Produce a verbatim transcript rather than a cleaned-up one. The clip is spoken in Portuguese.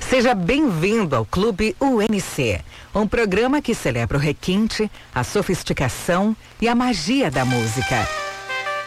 Seja bem-vindo ao Clube U N C, um programa que celebra o requinte, a sofisticação e a magia da música.